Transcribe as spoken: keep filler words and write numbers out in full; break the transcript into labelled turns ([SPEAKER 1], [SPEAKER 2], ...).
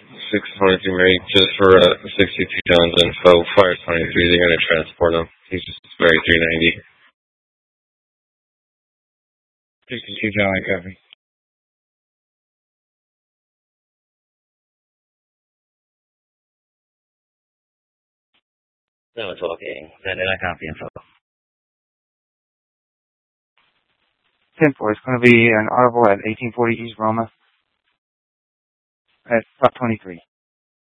[SPEAKER 1] six twenty-three Mary, just for uh, sixty-two John's info, fire twenty-three, they're going to transport him. He's just very three ninety. sixty-two John, I copy.
[SPEAKER 2] So it's okay. That I copy info.
[SPEAKER 3] ten four, it's going to be an audible at eighteen forty East Roma at Route twenty-three.